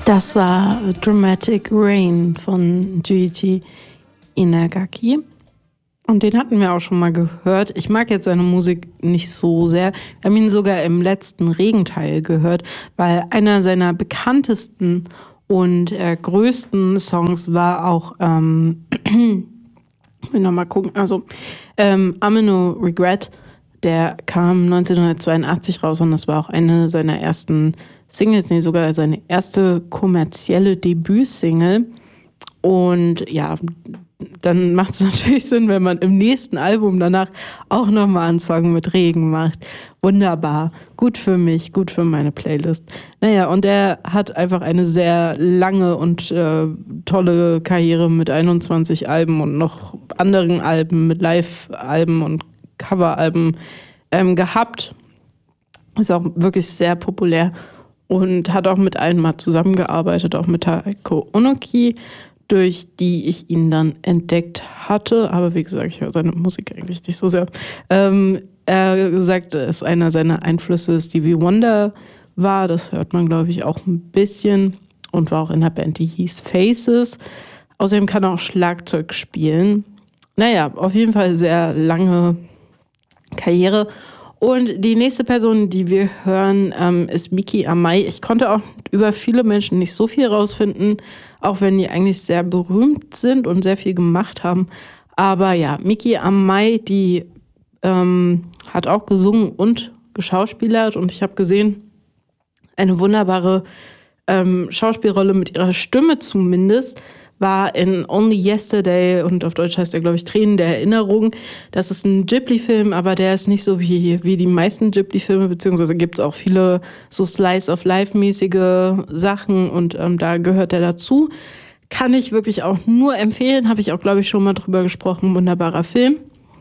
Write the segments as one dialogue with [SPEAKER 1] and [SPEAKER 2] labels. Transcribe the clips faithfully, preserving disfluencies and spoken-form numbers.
[SPEAKER 1] Das war Dramatic Rain von Junichi Inagaki. Und den hatten wir auch schon mal gehört. Ich mag jetzt seine Musik nicht so sehr. Wir haben ihn sogar im letzten Regenteil gehört, weil einer seiner bekanntesten und äh, größten Songs war auch, ähm, ich will noch mal gucken, also ähm, Amino Regret, der kam neunzehnhundertzweiundachtzig raus und das war auch eine seiner ersten Singles, nee, sogar seine erste kommerzielle Debütsingle. Und ja, dann macht es natürlich Sinn, wenn man im nächsten Album danach auch nochmal einen Song mit Regen macht. Wunderbar. Gut für mich, gut für meine Playlist. Naja, und er hat einfach eine sehr lange und äh, tolle Karriere mit einundzwanzig Alben und noch anderen Alben, mit Live-Alben und Coveralben ähm, gehabt. Ist auch wirklich sehr populär und hat auch mit allen mal zusammengearbeitet, auch mit Taeko Onoki, durch die ich ihn dann entdeckt hatte. Aber wie gesagt, ich höre seine Musik eigentlich nicht so sehr. Ähm, er sagt, dass einer seiner Einflüsse Stevie Wonder war. Das hört man, glaube ich, auch ein bisschen. Und war auch in einer Band, die hieß Faces. Außerdem kann er auch Schlagzeug spielen. Naja, auf jeden Fall sehr lange Karriere. Und die nächste Person, die wir hören, ähm, ist Miki Amai. Ich konnte auch über viele Menschen nicht so viel rausfinden, auch wenn die eigentlich sehr berühmt sind und sehr viel gemacht haben. Aber ja, Miki Amai, die ähm, hat auch gesungen und geschauspielert. Und ich habe gesehen, eine wunderbare ähm, Schauspielrolle mit ihrer Stimme zumindest war in Only Yesterday, und auf Deutsch heißt der, glaube ich, Tränen der Erinnerung. Das ist ein Ghibli-Film, aber der ist nicht so wie, wie die meisten Ghibli-Filme, beziehungsweise gibt es auch viele so Slice-of-Life-mäßige Sachen und ähm, da gehört der dazu. Kann ich wirklich auch nur empfehlen, habe ich auch, glaube ich, schon mal drüber gesprochen. Wunderbarer Film.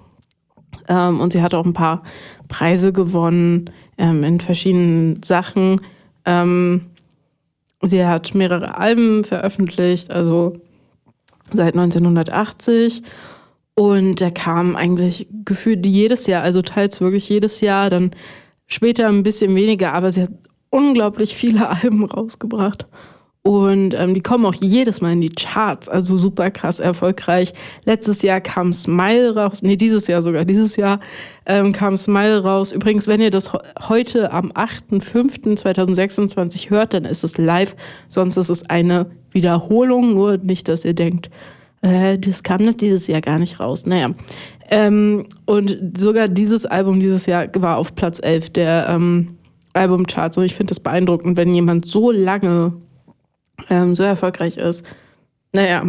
[SPEAKER 1] Ähm, und sie hat auch ein paar Preise gewonnen ähm, in verschiedenen Sachen. Ähm, sie hat mehrere Alben veröffentlicht, also seit neunzehnhundertachtzig. Und der kam eigentlich gefühlt jedes Jahr, also teils wirklich jedes Jahr, dann später ein bisschen weniger, aber sie hat unglaublich viele Alben rausgebracht. Und ähm, die kommen auch jedes Mal in die Charts, also super krass erfolgreich. Letztes Jahr kam Smile raus, nee, dieses Jahr sogar, dieses Jahr ähm, kam Smile raus. Übrigens, wenn ihr das heute am achter fünfter zweitausendsechsundzwanzig hört, dann ist es live, sonst ist es eine Wiederholung, nur nicht, dass ihr denkt, äh, das kam nicht dieses Jahr gar nicht raus. Naja, ähm, und sogar dieses Album dieses Jahr war auf Platz elf der ähm, Albumcharts und ich finde das beeindruckend, wenn jemand so lange Ähm, so erfolgreich ist. Naja,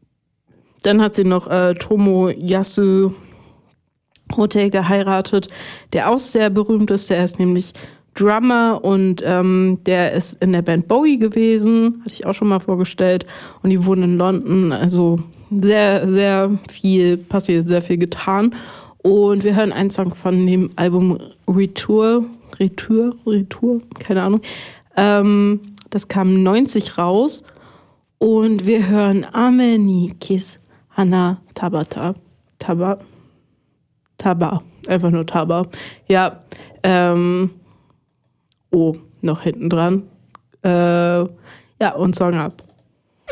[SPEAKER 1] dann hat sie noch äh, Tomoyasu Hotei geheiratet, der auch sehr berühmt ist. Der ist nämlich Drummer und ähm, der ist in der Band Bowie gewesen, hatte ich auch schon mal vorgestellt. Und die wohnen in London, also sehr, sehr viel passiert, sehr viel getan. Und wir hören einen Song von dem Album Retour, Retour, Retour, keine Ahnung. Ähm, Das kam neunzig raus und wir hören Ame ni Kiss Hana Tabata. Taba. Taba. Einfach nur Taba. Ja. Ähm, oh, noch hinten dran. Äh, ja, und Song ab.